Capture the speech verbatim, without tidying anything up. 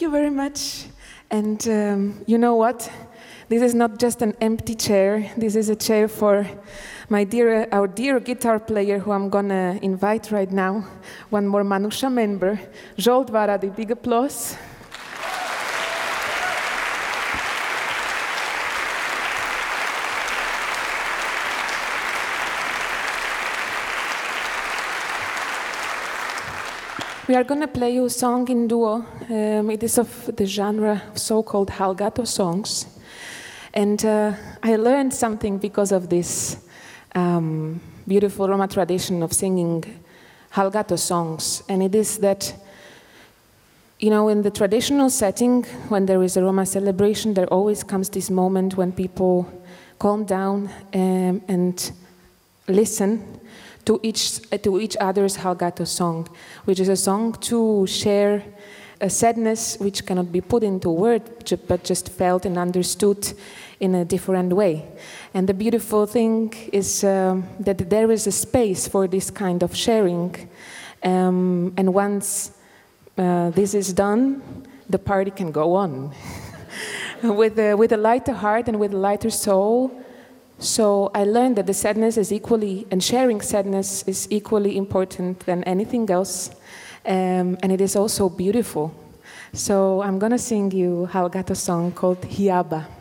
you very much. And um, you know what? This is not just an empty chair. This is a chair for my dear, our dear guitar player, who I'm gonna invite right now. One more Manusha member, Zsolt Váradi. Big applause. We are going to play you a song in duo. Um, it is of the genre of so-called Hallgato songs. And uh, I learned something because of this um, beautiful Roma tradition of singing Hallgato songs. And it is that, you know, in the traditional setting, when there is a Roma celebration, there always comes this moment when people calm down um, and listen to each, to each other's Hallgato song, which is a song to share a sadness which cannot be put into words, but just felt and understood in a different way. And the beautiful thing is um, that there is a space for this kind of sharing. Um, and once uh, this is done, the party can go on. with, a, with a lighter heart and with a lighter soul. So I learned that the sadness is equally, and sharing sadness is equally important than anything else. Um, and it is also beautiful. So I'm going to sing you a Hallgato song called Hiaba.